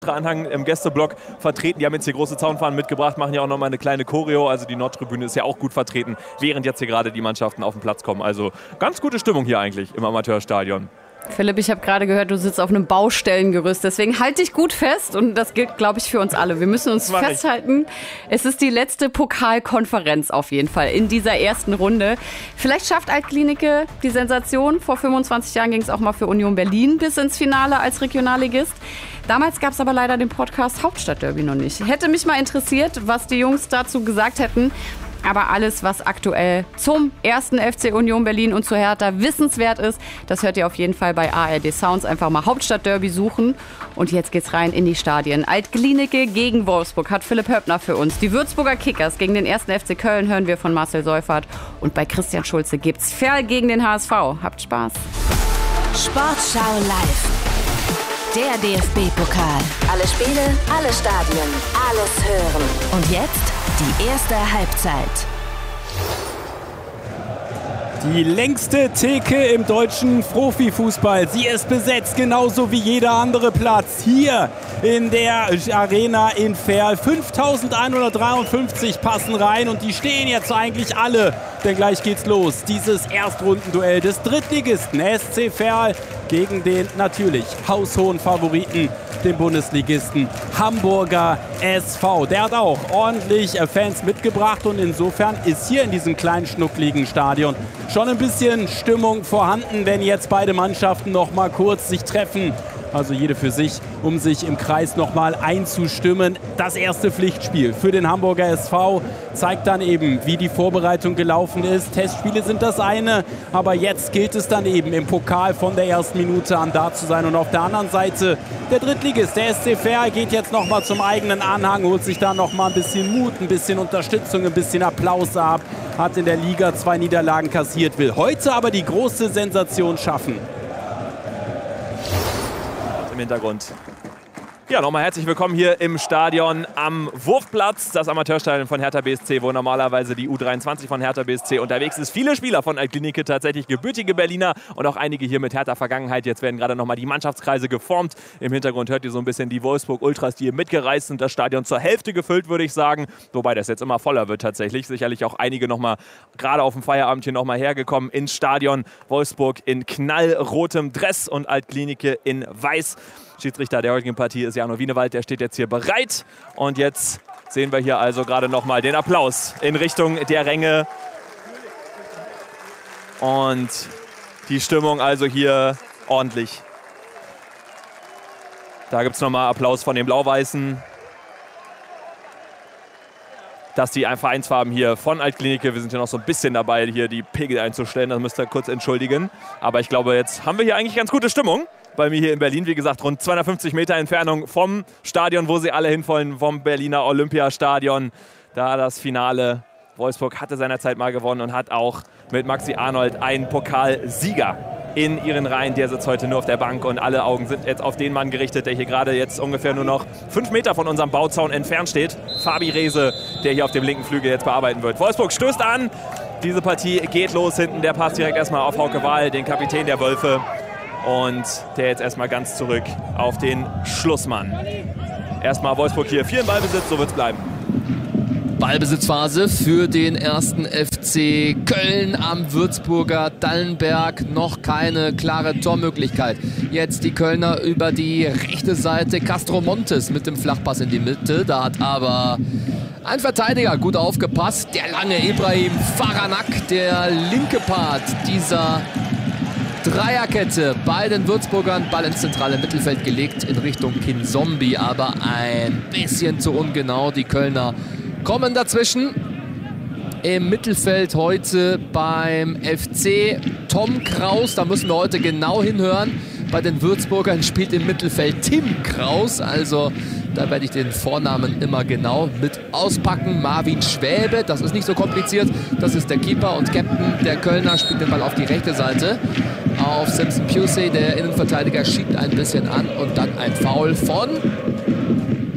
Anhang im Gästeblock vertreten. Die haben jetzt hier große Zaunfahnen mitgebracht, machen ja auch nochmal eine kleine Choreo. Also die Nordtribüne ist ja auch gut vertreten, während jetzt hier gerade die Mannschaften auf den Platz kommen. Also ganz gute Stimmung hier eigentlich im Amateurstadion. Philipp, ich habe gerade gehört, du sitzt auf einem Baustellengerüst. Deswegen halte dich gut fest und das gilt, glaube ich, für uns alle. Wir müssen uns festhalten. Es ist die letzte Pokalkonferenz auf jeden Fall in dieser ersten Runde. Vielleicht schafft Alt-Glienicke die Sensation. Vor 25 Jahren ging es auch mal für Union Berlin bis ins Finale als Regionalligist. Damals gab es aber leider den Podcast Hauptstadtderby noch nicht. Hätte mich mal interessiert, was die Jungs dazu gesagt hätten. Aber alles, was aktuell zum 1. FC Union Berlin und zu Hertha wissenswert ist, das hört ihr auf jeden Fall bei ARD Sounds. Einfach mal Hauptstadtderby suchen. Und jetzt geht's rein in die Stadien. Alt-Glienicke gegen Wolfsburg hat Philipp Höppner für uns. Die Würzburger Kickers gegen den 1. FC Köln hören wir von Marcel Seufert. Und bei Christian Schulze gibt's Ferl gegen den HSV. Habt Spaß. Sportschau live. Der DFB-Pokal. Alle Spiele, alle Stadien, alles hören. Und jetzt die erste Halbzeit. Die längste Theke im deutschen Profifußball. Sie ist besetzt, genauso wie jeder andere Platz. Hier in der Arena in Verl. 5.153 passen rein und die stehen jetzt eigentlich alle. Denn gleich geht's los. Dieses Erstrundenduell des Drittligisten SC Verl gegen den natürlich haushohen Favoriten, den Bundesligisten Hamburger SV. Der hat auch ordentlich Fans mitgebracht und insofern ist hier in diesem kleinen schnuckligen Stadion schon ein bisschen Stimmung vorhanden, wenn jetzt beide Mannschaften noch mal kurz sich treffen. Also jede für sich, um sich im Kreis nochmal einzustimmen. Das erste Pflichtspiel für den Hamburger SV zeigt dann eben, wie die Vorbereitung gelaufen ist. Testspiele sind das eine, aber jetzt gilt es dann eben im Pokal von der ersten Minute an da zu sein. Und auf der anderen Seite der Drittligist, der SC Verl, geht jetzt nochmal zum eigenen Anhang, holt sich da nochmal ein bisschen Mut, ein bisschen Unterstützung, ein bisschen Applaus ab. Hat in der Liga 2 Niederlagen kassiert, will heute aber die große Sensation schaffen. Im Hintergrund. Ja, nochmal herzlich willkommen hier im Stadion am Wurfplatz, das Amateurstadion von Hertha BSC, wo normalerweise die U23 von Hertha BSC unterwegs ist. Viele Spieler von Alt-Glienicke, tatsächlich gebürtige Berliner und auch einige hier mit Hertha-Vergangenheit. Jetzt werden gerade nochmal die Mannschaftskreise geformt. Im Hintergrund hört ihr so ein bisschen die Wolfsburg-Ultras, die hier mitgereist sind. Das Stadion zur Hälfte gefüllt, würde ich sagen. Wobei das jetzt immer voller wird tatsächlich. Sicherlich auch einige nochmal, gerade auf dem Feierabend hier nochmal hergekommen ins Stadion. Wolfsburg in knallrotem Dress und Alt-Glienicke in weiß. Schiedsrichter der heutigen Partie ist Jano Wienewald, der steht jetzt hier bereit. Und jetzt sehen wir hier also gerade nochmal den Applaus in Richtung der Ränge. Und die Stimmung also hier ordentlich. Da gibt es nochmal Applaus von den Blau-Weißen. Dass die Vereinsfarben hier von Alt-Glienicke, wir sind ja noch so ein bisschen dabei, hier die Pegel einzustellen, das müsst ihr kurz entschuldigen. Aber ich glaube, jetzt haben wir hier eigentlich ganz gute Stimmung. Bei mir hier in Berlin, wie gesagt, rund 250 Meter Entfernung vom Stadion, wo sie alle hinwollen, vom Berliner Olympiastadion. Da das Finale. Wolfsburg hatte seinerzeit mal gewonnen und hat auch mit Maxi Arnold einen Pokalsieger in ihren Reihen. Der sitzt heute nur auf der Bank und alle Augen sind jetzt auf den Mann gerichtet, der hier gerade jetzt ungefähr nur noch 5 Meter von unserem Bauzaun entfernt steht. Fabi Rehse, der hier auf dem linken Flügel jetzt bearbeiten wird. Wolfsburg stößt an. Diese Partie geht los hinten. Der passt direkt erstmal auf Hauke Wahl, den Kapitän der Wölfe. Und der jetzt erstmal ganz zurück auf den Schlussmann. Erstmal Wolfsburg hier. Viel im Ballbesitz, so wird es bleiben. Ballbesitzphase für den 1. FC Köln am Würzburger Dallenberg. Noch keine klare Tormöglichkeit. Jetzt die Kölner über die rechte Seite. Castro Montes mit dem Flachpass in die Mitte. Da hat aber ein Verteidiger gut aufgepasst. Der lange Ibrahim Faranak, der linke Part dieser Dreierkette bei den Würzburgern. Ball ins zentrale Mittelfeld gelegt in Richtung Kinzombie, aber ein bisschen zu ungenau. Die Kölner kommen dazwischen. Im Mittelfeld heute beim FC Tom Kraus. Da müssen wir heute genau hinhören. Bei den Würzburgern spielt im Mittelfeld Tim Kraus. Also da werde ich den Vornamen immer genau mit auspacken. Marvin Schwäbe, das ist nicht so kompliziert. Das ist der Keeper und Captain der Kölner, spielt den Ball auf die rechte Seite. Auf Simpson Pusey, der Innenverteidiger, schiebt ein bisschen an und dann ein Foul von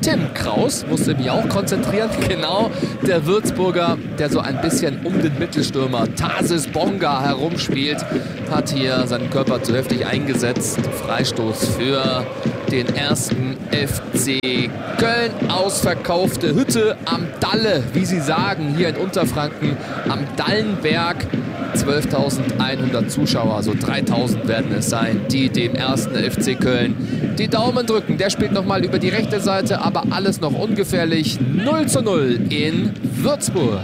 Tim Kraus musste mich auch konzentrieren. Genau, der Würzburger, der so ein bisschen um den Mittelstürmer Tarsis Bonga herumspielt, hat hier seinen Körper zu heftig eingesetzt. Freistoß für den ersten FC Köln. Ausverkaufte Hütte am Dalle, wie sie sagen, hier in Unterfranken am Dallenberg. 12.100 Zuschauer, so 3.000 werden es sein, die dem ersten FC Köln die Daumen drücken. Der spielt nochmal über die rechte Seite, aber alles noch ungefährlich. 0:0 in Würzburg.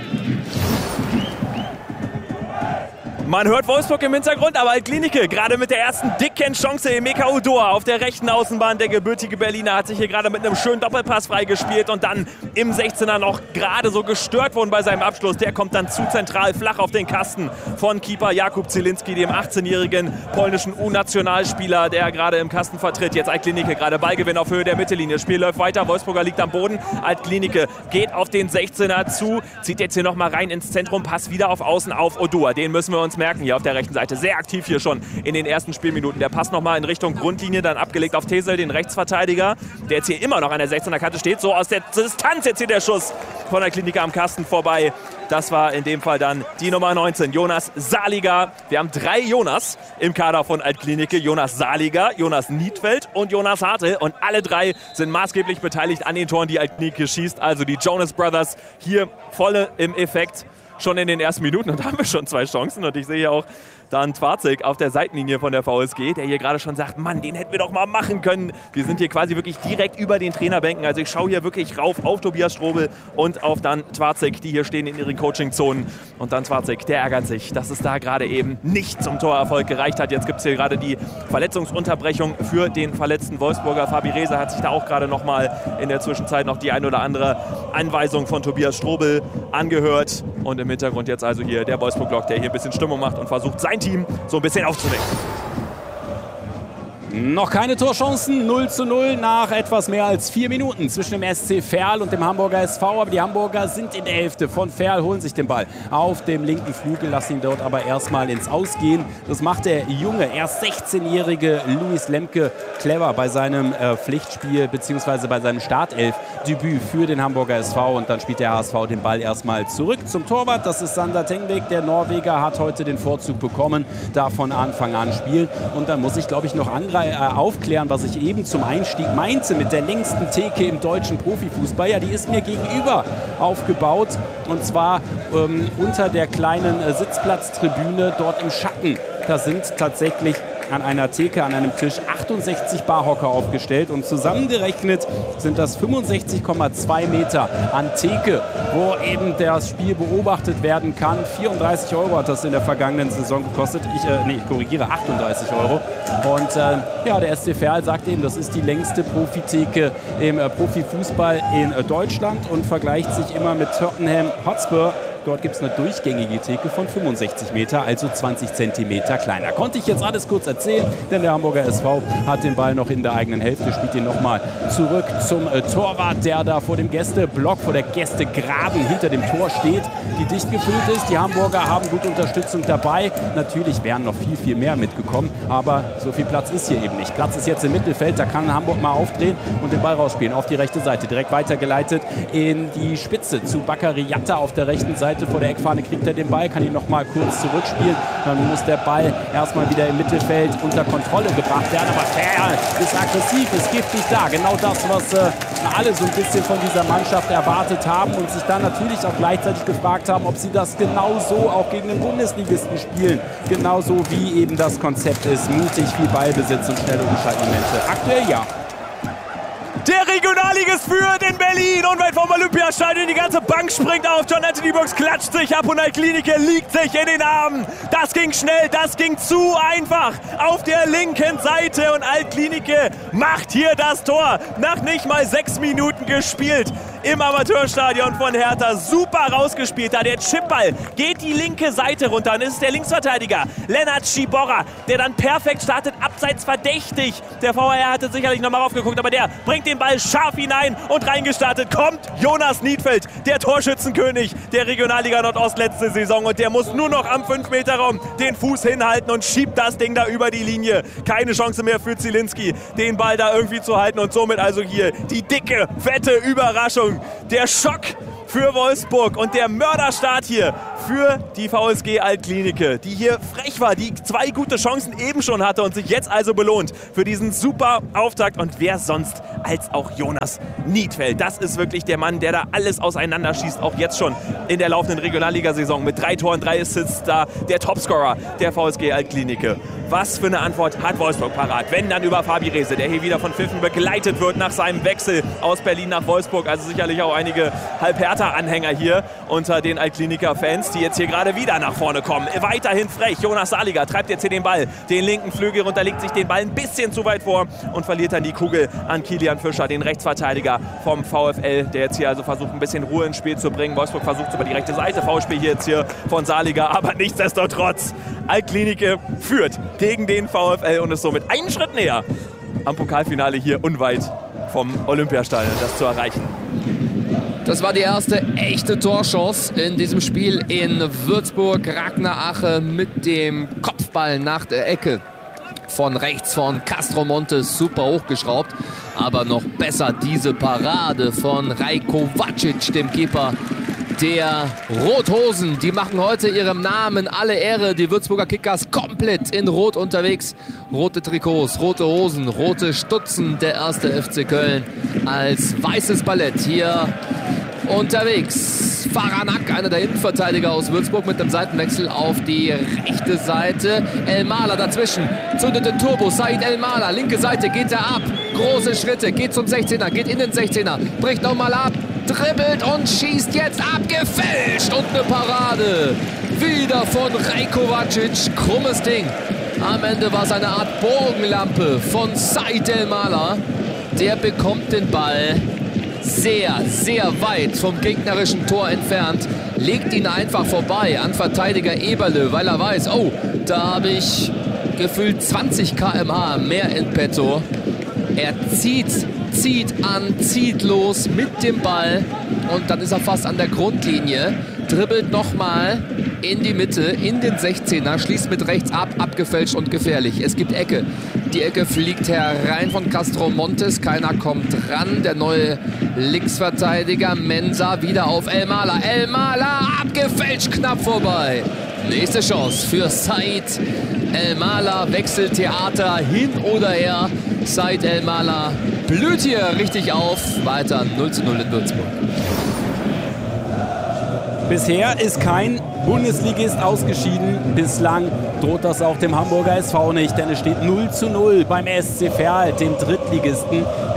Man hört Wolfsburg im Hintergrund, aber Altlinike gerade mit der ersten dicken Chance. Emeka Odoa auf der rechten Außenbahn. Der gebürtige Berliner hat sich hier gerade mit einem schönen Doppelpass freigespielt und dann im 16er noch gerade so gestört worden bei seinem Abschluss. Der kommt dann zu zentral flach auf den Kasten von Keeper Jakub Zielinski, dem 18-jährigen polnischen U-Nationalspieler, der gerade im Kasten vertritt. Jetzt Altlinike gerade Ballgewinn auf Höhe der Mittellinie. Das Spiel läuft weiter. Wolfsburger liegt am Boden. Altlinike geht auf den 16er zu, zieht jetzt hier nochmal rein ins Zentrum. Pass wieder auf Außen auf Odoa. Den müssen wir uns merken hier auf der rechten Seite. Sehr aktiv hier schon in den ersten Spielminuten. Der Pass nochmal in Richtung Grundlinie, dann abgelegt auf Tesel, den Rechtsverteidiger, der jetzt hier immer noch an der 16er Kante steht. So aus der Distanz jetzt hier der Schuss von der Klinik am Kasten vorbei. Das war in dem Fall dann die Nummer 19, Jonas Saliger. Wir haben 3 Jonas im Kader von Altklinike. Jonas Saliger, Jonas Niedfeld und Jonas Hartl. Und alle 3 sind maßgeblich beteiligt an den Toren, die Altklinike schießt. Also die Jonas Brothers hier volle im Effekt. Schon in den ersten Minuten und da haben wir schon 2 Chancen und ich sehe hier auch dann Twarzek auf der Seitenlinie von der VSG, der hier gerade schon sagt, Mann, den hätten wir doch mal machen können. Wir sind hier quasi wirklich direkt über den Trainerbänken, also ich schaue hier wirklich rauf auf Tobias Strobel und auf dann Twarzek, die hier stehen in ihren Coaching-Zonen und dann Twarzek, der ärgert sich, dass es da gerade eben nicht zum Torerfolg gereicht hat. Jetzt gibt es hier gerade die Verletzungsunterbrechung für den verletzten Wolfsburger. Fabi Rehse hat sich da auch gerade nochmal in der Zwischenzeit noch die ein oder andere Anweisung von Tobias Strobel angehört und im Hintergrund jetzt also hier der Wolfsburg-Block, der hier ein bisschen Stimmung macht und versucht, sein Team so ein bisschen aufzunehmen. Noch keine Torchancen, 0:0 nach etwas mehr als 4 Minuten zwischen dem SC Verl und dem Hamburger SV. Aber die Hamburger sind in der Hälfte von Verl, holen sich den Ball auf dem linken Flügel, lassen ihn dort aber erstmal ins Ausgehen. Das macht der junge, erst 16-jährige Luis Lemke clever bei seinem Pflichtspiel bzw. bei seinem Startelf-Debüt für den Hamburger SV. Und dann spielt der HSV den Ball erstmal zurück zum Torwart. Das ist Sander Tengvik. Der Norweger hat heute den Vorzug bekommen, darf von Anfang an spielen. Und dann muss ich, glaube ich, noch aufklären, was ich eben zum Einstieg meinte mit der längsten Theke im deutschen Profifußball. Ja, die ist mir gegenüber aufgebaut und zwar unter der kleinen Sitzplatztribüne dort im Schatten. Da sind tatsächlich an einer Theke, an einem Tisch 68 Barhocker aufgestellt und zusammengerechnet sind das 65,2 Meter an Theke, wo eben das Spiel beobachtet werden kann. 34 € hat das in der vergangenen Saison gekostet. Ich korrigiere, 38 €. Und ja, der SC Verl sagt eben, das ist die längste Profitheke im Profifußball in Deutschland und vergleicht sich immer mit Tottenham Hotspur. Dort gibt es eine durchgängige Theke von 65 Meter, also 20 Zentimeter kleiner. Konnte ich jetzt alles kurz erzählen, denn der Hamburger SV hat den Ball noch in der eigenen Hälfte, spielt ihn nochmal zurück zum Torwart, der da vor dem Gästeblock, vor der Gästegraben hinter dem Tor steht, die dicht gefüllt ist. Die Hamburger haben gute Unterstützung dabei. Natürlich wären noch viel, viel mehr mitgekommen, aber so viel Platz ist hier eben nicht. Platz ist jetzt im Mittelfeld, da kann Hamburg mal aufdrehen und den Ball rausspielen auf die rechte Seite. Direkt weitergeleitet in die Spitze zu Bakary Yatta auf der rechten Seite. Vor der Eckfahne kriegt er den Ball, kann ihn noch mal kurz zurückspielen. Dann muss der Ball erstmal wieder im Mittelfeld unter Kontrolle gebracht werden. Aber Verl ist aggressiv, ist giftig da. Genau das, was alle so ein bisschen von dieser Mannschaft erwartet haben und sich dann natürlich auch gleichzeitig gefragt haben, ob sie das genauso auch gegen den Bundesligisten spielen. Genauso wie eben das Konzept ist. Mutig, viel Ballbesitz und schnelle Umschaltmomente. Aktuell ja. Der Regionalligist führt in Berlin, unweit vom Olympiastadion. Die ganze Bank springt auf. John Anthony Brooks klatscht sich ab und Altklinike liegt sich in den Armen. Das ging schnell, das ging zu einfach. Auf der linken Seite und Altklinike macht hier das Tor. Nach nicht mal 6 Minuten gespielt im Amateurstadion von Hertha. Super rausgespielt da. Der Chipball geht die linke Seite runter. Und es ist der Linksverteidiger Lennart Schiborra, der dann perfekt startet. Abseits verdächtig. Der VAR hatte sicherlich nochmal raufgeguckt, aber der bringt den Ball scharf hinein und reingestartet. Kommt Jonas Niedfeld, der Torschützenkönig der Regionalliga Nordost letzte Saison. Und der muss nur noch am 5-Meter-Raum den Fuß hinhalten und schiebt das Ding da über die Linie. Keine Chance mehr für Zielinski, den Ball da irgendwie zu halten. Und somit also hier die dicke, fette Überraschung. Der Schock für Wolfsburg und der Mörderstart hier für die VSG Altklinike, die hier frech war, die 2 gute Chancen eben schon hatte und sich jetzt also belohnt für diesen super Auftakt. Und wer sonst als auch Jonas Niedfeld. Das ist wirklich der Mann, der da alles auseinanderschießt, auch jetzt schon in der laufenden Regionalligasaison mit 3 Toren, 3 Assists da, der Topscorer der VSG Altklinike. Was für eine Antwort hat Wolfsburg parat? Wenn dann über Fabi Rehse, der hier wieder von Pfiffen begleitet wird nach seinem Wechsel aus Berlin nach Wolfsburg. Also sicherlich auch einige Halb-Hertha-Anhänger hier unter den Altkliniker-Fans, die jetzt hier gerade wieder nach vorne kommen. Weiterhin frech. Jonas Saliger treibt jetzt hier den Ball. Den linken Flügel runter, legt sich den Ball ein bisschen zu weit vor und verliert dann die Kugel an Kilian Fischer, den Rechtsverteidiger vom VfL, der jetzt hier also versucht, ein bisschen Ruhe ins Spiel zu bringen. Wolfsburg versucht es über die rechte Seite. Foulspiel hier jetzt hier von Saliger, aber nichtsdestotrotz. Altklinike führt gegen den VfL und ist somit einen Schritt näher am Pokalfinale hier unweit vom Olympiastadion, das zu erreichen. Das war die erste echte Torchance in diesem Spiel in Würzburg. Ragnar Ache mit dem Kopfball nach der Ecke von rechts von Castro Montes, super hochgeschraubt. Aber noch besser diese Parade von Rajko Vacic, dem Keeper der Rothosen. Die machen heute ihrem Namen alle Ehre. Die Würzburger Kickers komplett in Rot unterwegs. Rote Trikots, rote Hosen, rote Stutzen. Der erste FC Köln als weißes Ballett hier unterwegs. Faranak, einer der Innenverteidiger aus Würzburg, mit dem Seitenwechsel auf die rechte Seite. Elmaler dazwischen, zündet den Turbo. Said Elmaler, linke Seite, geht er ab. Große Schritte, geht zum 16er, geht in den 16er, bricht nochmal ab, dribbelt und schießt jetzt ab, gefälscht und eine Parade. Wieder von Rajko Vacic, krummes Ding. Am Ende war es eine Art Bogenlampe von Said Elmaler. Der bekommt den Ball sehr, sehr weit vom gegnerischen Tor entfernt, legt ihn einfach vorbei an Verteidiger Eberle, weil er weiß, oh, da habe ich gefühlt 20 km/h mehr in petto. Er zieht an, zieht los mit dem Ball und dann ist er fast an der Grundlinie, dribbelt nochmal in die Mitte, in den 16er, schließt mit rechts ab, abgefälscht und gefährlich. Es gibt Ecke. Die Ecke fliegt herein von Castro Montes, keiner kommt ran. Der neue Linksverteidiger Mensah wieder auf Elmaler. Elmaler abgefälscht, knapp vorbei. Nächste Chance für Said Elmaler. Wechseltheater hin oder her. Said Elmaler blüht hier richtig auf. Weiter 0:0 in Würzburg. Bisher ist kein Bundesligist ausgeschieden. Bislang droht das auch dem Hamburger SV nicht, denn es steht 0:0 beim SC Verl, dem Drittligisten.